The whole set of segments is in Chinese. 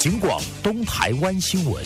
警广东台湾新闻。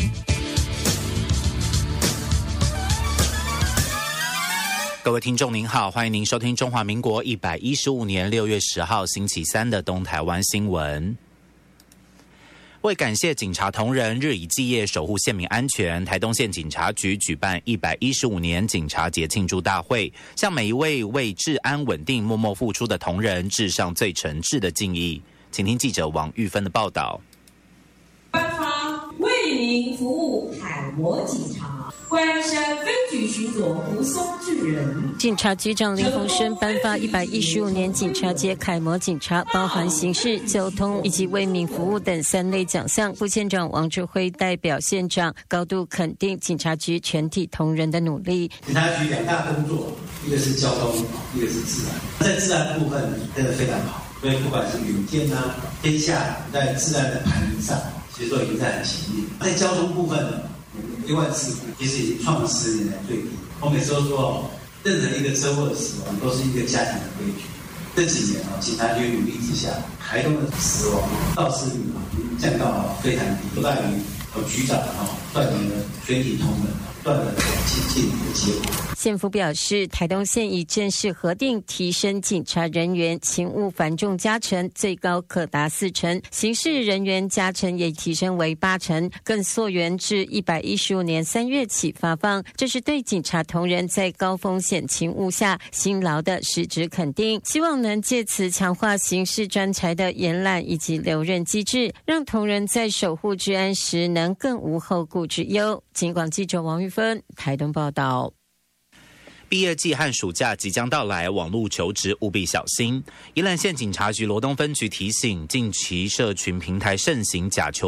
各位听众您好，欢迎您收听中华民国115年6月10号星期三的东台湾新闻。为感谢警察同仁日以继夜守护县民安全，台东县警察局举办115年警察节庆祝大会，向每一位为治安稳定默默付出的同仁致上最诚挚的敬意。请听记者王玉芬的报道。 官方为民服务海螺警察，关山分局巡佐胡松智人。 警察局长林鸿生颁发115年警察节楷模警察，包含刑事、交通以及为民服务等3类奖项。副县长王志辉代表县长高度肯定警察局全体同仁的努力。 警察局2大工作，一个是交通，一个是治安。在治安部分真的非常好，所以不管是云天天下在治安的排名上，其实都已经在很前面。在交通部分呢，意外事故其实已经创了10年来最低。我每次都说，任何一个车祸的死亡都是一个家庭的悲剧。这几年警察局努力之下，台东的死亡肇事率降到非常低，不在于局长率领了全体同仁断了激进的结果。 县府表示，台东县已正式核定提升警察人员勤务繁重加成，最高可达4成，刑事人员加成也提升为8成，更溯源至115年3月起发放。这是对警察同仁在高风险勤务下辛劳的实质肯定，希望能借此强化刑事专才的延揽以及留任机制，让同仁在守护治安时能更无后顾之忧。警广记者王玉芬台东报道。 毕业季和暑假即将到来，网络求职务必小心。宜兰县警察局罗东分局提醒，近期社群平台盛行假求